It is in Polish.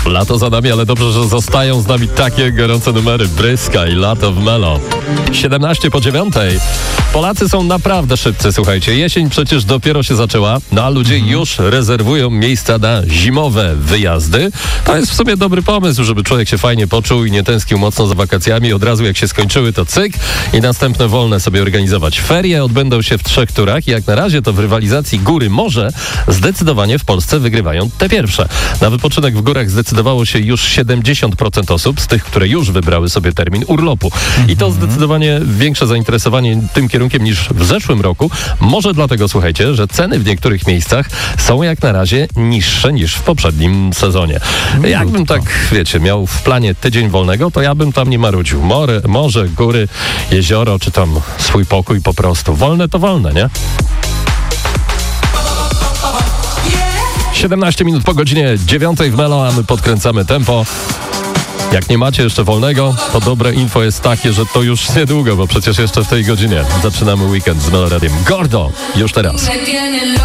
Lato za nami, ale dobrze, że zostają z nami takie gorące numery. Bryska i Lato w Melo. 7:17. Polacy są naprawdę szybcy, słuchajcie. Jesień przecież dopiero się zaczęła, no a ludzie już rezerwują miejsca na zimowe wyjazdy. To jest w sumie dobry pomysł, żeby człowiek się fajnie poczuł i nie tęsknił mocno za wakacjami. Od razu jak się skończyły, to cyk i następne wolne sobie organizować. Ferie odbędą się w 3 turach i jak na razie to w rywalizacji góry-morze zdecydowanie w Polsce wygrywają te pierwsze. Na wypoczynek w górach zdecydowało się już 70% osób z tych, które już wybrały sobie termin urlopu. I to zdecydowanie większe zainteresowanie tym kierunkiem niż w zeszłym roku. Może dlatego, słuchajcie, że ceny w niektórych miejscach są jak na razie niższe niż w poprzednim sezonie. Jakbym tak, wiecie, miał w planie tydzień wolnego, to ja bym tam nie marudził. Morze, góry, jezioro, czy tam swój pokój po prostu. Wolne to wolne, nie? 17 minut po godzinie 9 w Melo, a my podkręcamy tempo. Jak nie macie jeszcze wolnego, to dobre info jest takie, że to już niedługo, bo przecież jeszcze w tej godzinie zaczynamy weekend z Melo Radiem. Gordo, już teraz.